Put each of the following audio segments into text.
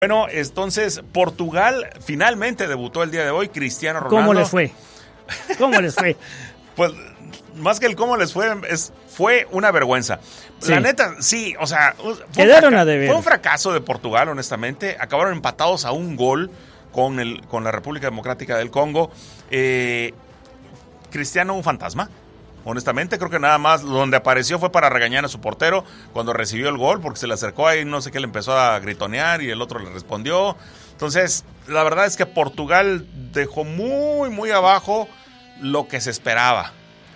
Bueno, entonces Portugal finalmente debutó el día de hoy. Cristiano Ronaldo. ¿Cómo les fue? ¿Cómo les fue? Pues más que el cómo les fue, fue una vergüenza. Sí. La neta, sí, o sea, quedaron a deber. Fue un fracaso de Portugal, honestamente. Acabaron empatados a un gol con la República Democrática del Congo. Cristiano, un fantasma. Honestamente, creo que nada más donde apareció fue para regañar a su portero cuando recibió el gol, porque se le acercó ahí, no sé qué, le empezó a gritonear y el otro le respondió. Entonces, la verdad es que Portugal dejó muy, muy abajo lo que se esperaba.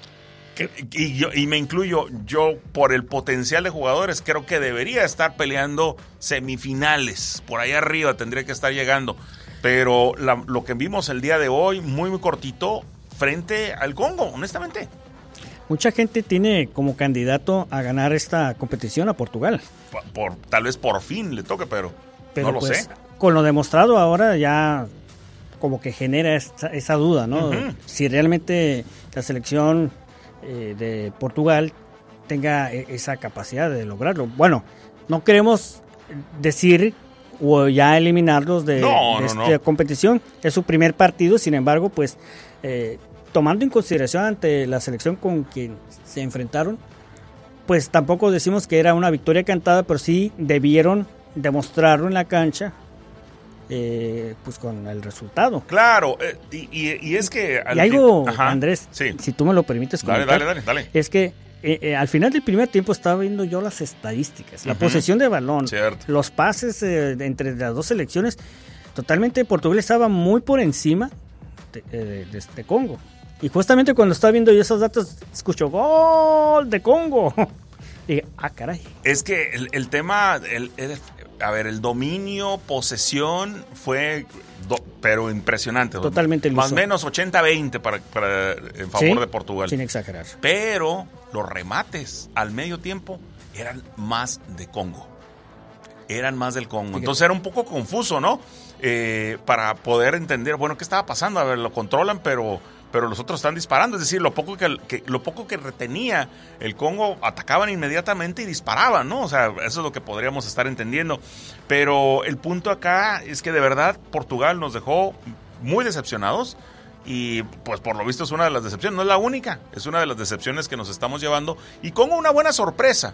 Y me incluyo, yo por el potencial de jugadores, creo que debería estar peleando semifinales. Por ahí arriba tendría que estar llegando. Pero lo que vimos el día de hoy, muy, muy cortito, frente al Congo, honestamente. Mucha gente tiene como candidato a ganar esta competición a Portugal. Tal vez por fin le toque, pero no lo sé. Con lo demostrado ahora ya como que genera esa duda, ¿no? Uh-huh. Si realmente la selección de Portugal tenga esa capacidad de lograrlo. Bueno, no queremos decir o ya eliminarlos de esta competición. Es su primer partido, sin embargo, pues tomando en consideración ante la selección con quien se enfrentaron, pues tampoco decimos que era una victoria cantada, pero sí debieron demostrarlo en la cancha, pues con el resultado. Claro, y es que... Y algo, Andrés, sí, si tú me lo permites comentar, dale. Es que al final del primer tiempo estaba viendo yo las estadísticas, la posesión de balón, cierto, los pases entre las dos selecciones, totalmente Portugal estaba muy por encima de Congo. Y justamente cuando estaba viendo yo esos datos, escucho ¡gol de Congo! Y dije, caray. Es que el tema, el dominio, posesión fue, pero impresionante. Totalmente más o menos 80-20 en favor de Portugal. Sin exagerar. Pero los remates al medio tiempo eran más de Congo. Eran más del Congo. Entonces era un poco confuso, ¿no? Para poder entender, bueno, ¿qué estaba pasando? A ver, lo controlan, pero los otros están disparando. Es decir, lo poco que retenía el Congo, atacaban inmediatamente y disparaban, ¿no? O sea, eso es lo que podríamos estar entendiendo. Pero el punto acá es que de verdad Portugal nos dejó muy decepcionados. Y pues por lo visto es una de las decepciones, no es la única, es una de las decepciones que nos estamos llevando, y Congo una buena sorpresa.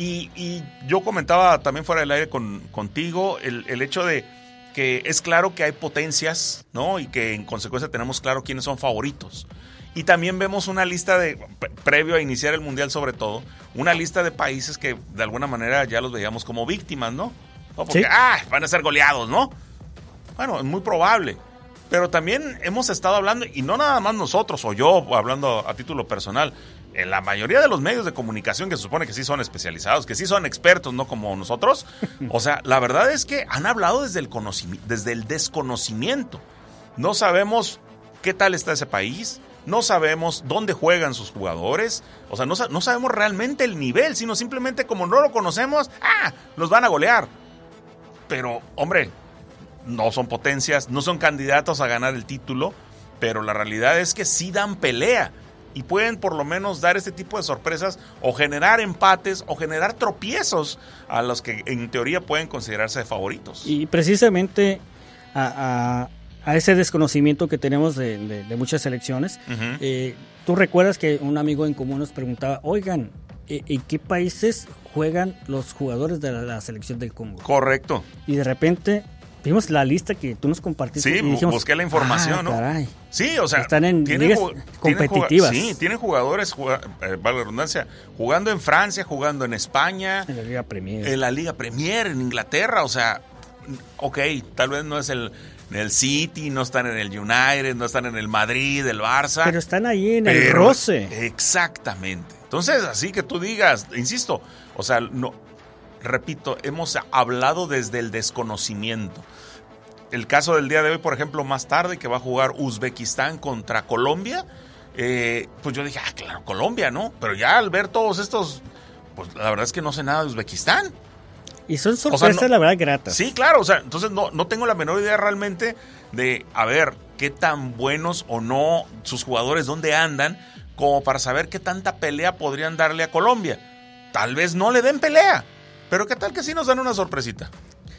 Y yo comentaba también fuera del aire contigo el hecho de que es claro que hay potencias, ¿no? Y que en consecuencia tenemos claro quiénes son favoritos. Y también vemos una lista previo a iniciar el Mundial sobre todo, una lista de países que de alguna manera ya los veíamos como víctimas, ¿no? Porque van a ser goleados, ¿no? Bueno, es muy probable. Pero también hemos estado hablando, y no nada más nosotros o yo hablando a título personal, en la mayoría de los medios de comunicación que se supone que sí son especializados, que sí son expertos, no como nosotros. O sea, la verdad es que han hablado desde el desconocimiento. No sabemos qué tal está ese país, no sabemos dónde juegan sus jugadores, o sea, no sabemos realmente el nivel, sino simplemente como no lo conocemos, los van a golear. Pero, hombre, no son potencias, no son candidatos a ganar el título, pero la realidad es que sí dan pelea y pueden por lo menos dar este tipo de sorpresas o generar empates o generar tropiezos a los que en teoría pueden considerarse favoritos. Y precisamente a ese desconocimiento que tenemos de muchas selecciones, uh-huh. Tú recuerdas que un amigo en común nos preguntaba, oigan, ¿en qué países juegan los jugadores de la selección del Congo? Correcto. Y de repente vimos la lista que tú nos compartiste. Sí, y dijimos, busqué la información, ¿no? Caray. Sí, o sea, están en ligas competitivas. Tienen jugadores, valga la redundancia, jugando en Francia, jugando en España. En la Liga Premier. En la Liga Premier, en Inglaterra, o sea, ok, tal vez no es el City, no están en el United, no están en el Madrid, el Barça. Pero están ahí en el roce. Exactamente. Entonces, así que tú digas, insisto, o sea, no, repito, hemos hablado desde el desconocimiento. El caso del día de hoy, por ejemplo, más tarde, que va a jugar Uzbekistán contra Colombia, pues yo dije, claro, Colombia, ¿no? Pero ya al ver todos estos, pues la verdad es que no sé nada de Uzbekistán. Y son sorpresas, o sea, la verdad, gratas. Sí, claro, o sea, entonces no tengo la menor idea realmente de, a ver, qué tan buenos o no sus jugadores, dónde andan, como para saber qué tanta pelea podrían darle a Colombia. Tal vez no le den pelea, pero qué tal que sí nos dan una sorpresita.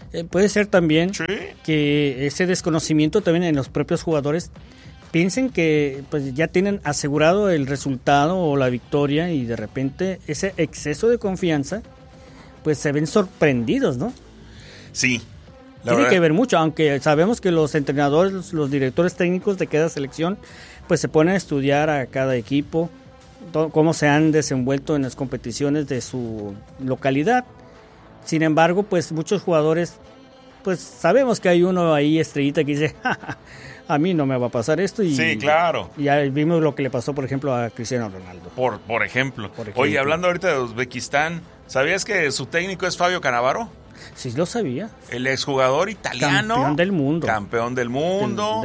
Puede ser también Sí. que ese desconocimiento también en los propios jugadores piensen que pues ya tienen asegurado el resultado o la victoria y de repente ese exceso de confianza pues se ven sorprendidos, ¿no? Sí. Tiene que ver mucho, aunque sabemos que los entrenadores, los directores técnicos de cada selección pues se ponen a estudiar a cada equipo, cómo se han desenvuelto en las competiciones de su localidad. Sin embargo, pues muchos jugadores, pues sabemos que hay uno ahí estrellita que dice, a mí no me va a pasar esto. Y, sí, claro. Y ya vimos lo que le pasó, por ejemplo, a Cristiano Ronaldo. Por ejemplo. Oye, hablando ahorita de Uzbekistán, ¿sabías que su técnico es Fabio Cannavaro? Sí, lo sabía. El exjugador italiano. Campeón del mundo. Campeón del mundo.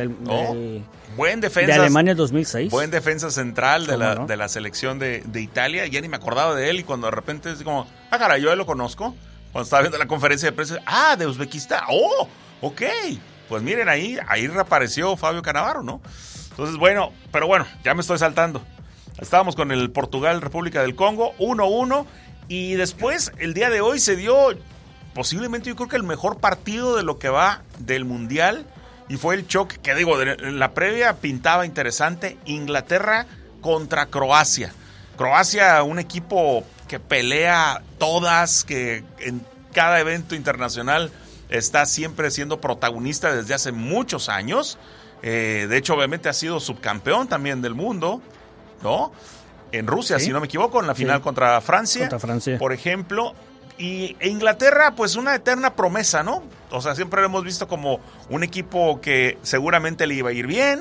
Buen defensa. De Alemania 2006. Buen defensa central de la selección de Italia. Ya ni me acordaba de él y cuando de repente es como, caray, yo lo conozco. Cuando estaba viendo la conferencia de prensa, de Uzbekistán. ¡Oh! Ok. Pues miren, ahí reapareció Fabio Cannavaro, ¿no? Entonces, pero bueno, ya me estoy saltando. Estábamos con el Portugal, República del Congo, 1-1. Y después, el día de hoy se dio posiblemente yo creo que el mejor partido de lo que va del Mundial. Y fue el choque que en la previa pintaba interesante. Inglaterra contra Croacia. Croacia, un equipo que pelea todas, que en cada evento internacional está siempre siendo protagonista desde hace muchos años. De hecho, obviamente ha sido subcampeón también del mundo, ¿no? En Rusia, ¿sí? Si no me equivoco, en la final contra Francia. Contra Francia. Por ejemplo. E Inglaterra, pues una eterna promesa, ¿no? O sea, siempre lo hemos visto como un equipo que seguramente le iba a ir bien,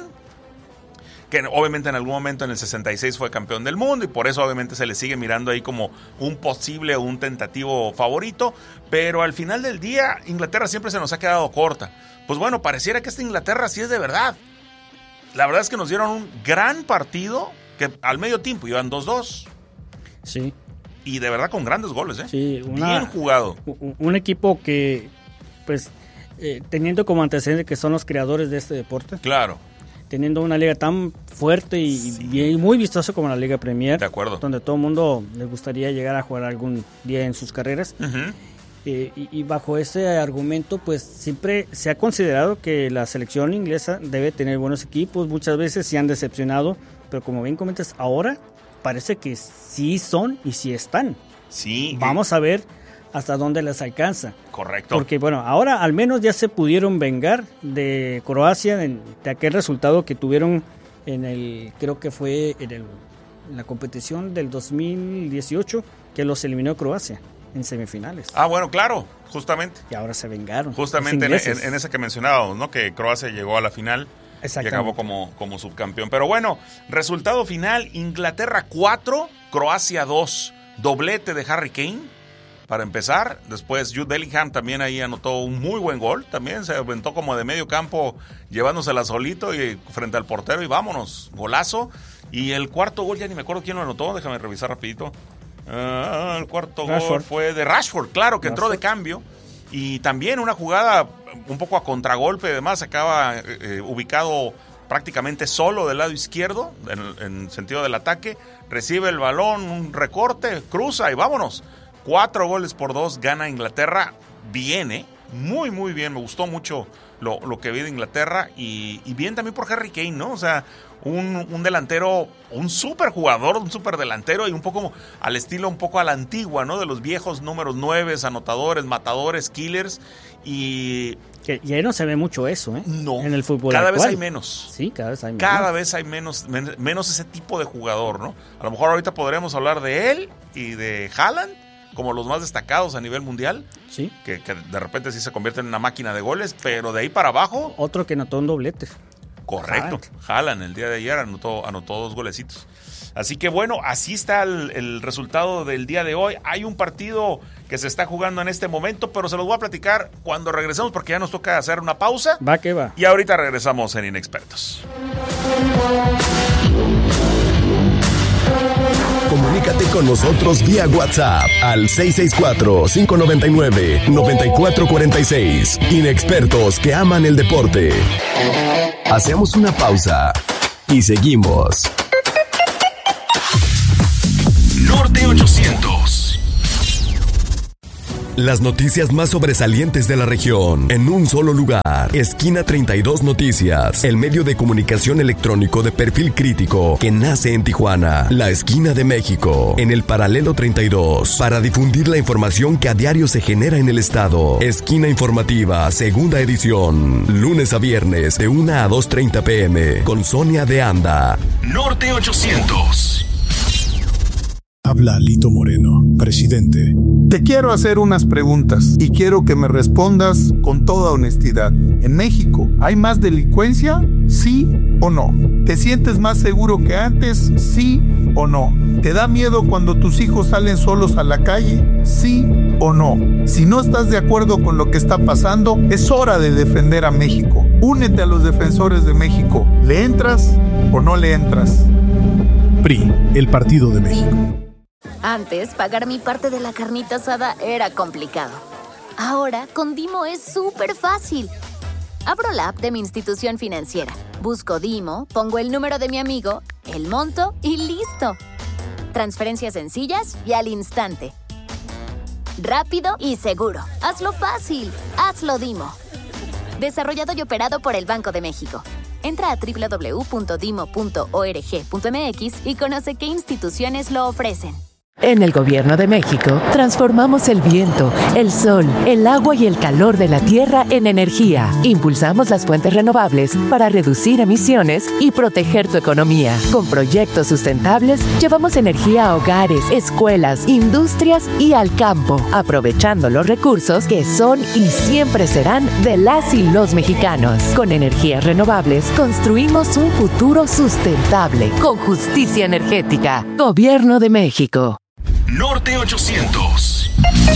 que obviamente en algún momento en el 66 fue campeón del mundo y por eso obviamente se le sigue mirando ahí como un posible o un tentativo favorito, pero al final del día Inglaterra siempre se nos ha quedado corta. Pues bueno, pareciera que esta Inglaterra sí es de verdad. La verdad es que nos dieron un gran partido que al medio tiempo iban 2-2. Sí. Y de verdad con grandes goles, ¿eh? Sí, bien jugado. Un equipo que, pues, teniendo como antecedente que son los creadores de este deporte. Claro. Teniendo una liga tan fuerte y muy vistosa como la Liga Premier. De acuerdo. Donde todo el mundo le gustaría llegar a jugar algún día en sus carreras. Uh-huh. Y bajo ese argumento, pues, siempre se ha considerado que la selección inglesa debe tener buenos equipos. Muchas veces se han decepcionado, pero como bien comentas, ahora parece que sí son y sí están. Sí. Vamos a ver hasta dónde les alcanza. Correcto. Porque bueno, ahora al menos ya se pudieron vengar de Croacia, de aquel resultado que tuvieron creo que fue en la competición del 2018, que los eliminó Croacia en semifinales. Bueno, claro, justamente. Y ahora se vengaron. Justamente en esa que mencionábamos, ¿no? Que Croacia llegó a la final. Y acabó como subcampeón. Pero bueno, resultado final, Inglaterra 4, Croacia 2. Doblete de Harry Kane, para empezar. Después Jude Bellingham también ahí anotó un muy buen gol. También se aventó como de medio campo, llevándosela solito y frente al portero y vámonos, golazo. Y el cuarto gol, ya ni me acuerdo quién lo anotó, déjame revisar rapidito. El cuarto gol fue de Rashford, claro, que entró de cambio. Y también una jugada un poco a contragolpe, además acaba ubicado prácticamente solo del lado izquierdo, en sentido del ataque, recibe el balón, un recorte, cruza y vámonos. 4-2 gana Inglaterra, bien, muy muy bien, me gustó mucho lo que vi de Inglaterra y bien también por Harry Kane, ¿no? O sea, un delantero, un súper jugador, un súper delantero y un poco al estilo, un poco a la antigua, ¿no? De los viejos números 9, anotadores, matadores, killers y ahí no se ve mucho eso, ¿eh? No. En el fútbol cada actual. vez hay menos. Sí, cada vez hay menos. Cada vez hay menos ese tipo de jugador, ¿no? A lo mejor ahorita podremos hablar de él y de Haaland como los más destacados a nivel mundial. Sí. Que de repente sí se convierte en una máquina de goles, pero de ahí para abajo. Otro que anotó un doblete. Correcto. Haaland el día de ayer anotó 2 golecitos. Así que bueno, así está el resultado del día de hoy. Hay un partido que se está jugando en este momento, pero se los voy a platicar cuando regresemos porque ya nos toca hacer una pausa. Va que va. Y ahorita regresamos en Inexpertos. Comunícate con nosotros vía WhatsApp al 664-599-9446. Inexpertos que aman el deporte. Hacemos una pausa y seguimos. Norte 800. Las noticias más sobresalientes de la región en un solo lugar. Esquina 32 Noticias, el medio de comunicación electrónico de perfil crítico que nace en Tijuana, la esquina de México, en el paralelo 32, para difundir la información que a diario se genera en el estado. Esquina informativa, segunda edición, lunes a viernes de 1 a 2:30 p.m. con Sonia de Anda. Norte 800. Habla Lito Moreno, presidente. Te quiero hacer unas preguntas y quiero que me respondas con toda honestidad. ¿En México hay más delincuencia? ¿Sí o no? ¿Te sientes más seguro que antes? ¿Sí o no? ¿Te da miedo cuando tus hijos salen solos a la calle? ¿Sí o no? Si no estás de acuerdo con lo que está pasando, es hora de defender a México. Únete a los defensores de México. ¿Le entras o no le entras? PRI, el Partido de México. Antes, pagar mi parte de la carnita asada era complicado. Ahora, con Dimo es súper fácil. Abro la app de mi institución financiera, busco Dimo, pongo el número de mi amigo, el monto y ¡listo! Transferencias sencillas y al instante. Rápido y seguro. Hazlo fácil. Hazlo Dimo. Desarrollado y operado por el Banco de México. Entra a www.dimo.org.mx y conoce qué instituciones lo ofrecen. En el Gobierno de México, transformamos el viento, el sol, el agua y el calor de la tierra en energía. Impulsamos las fuentes renovables para reducir emisiones y proteger tu economía. Con proyectos sustentables, llevamos energía a hogares, escuelas, industrias y al campo, aprovechando los recursos que son y siempre serán de las y los mexicanos. Con energías renovables, construimos un futuro sustentable, con justicia energética. Gobierno de México. Norte 800.